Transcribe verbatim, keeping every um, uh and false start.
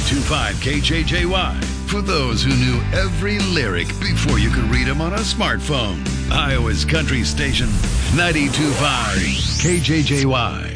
ninety-two point five K J J Y. For those who knew every lyric before you could read them on a smartphone. Iowa's country station, ninety-two point five K J J Y.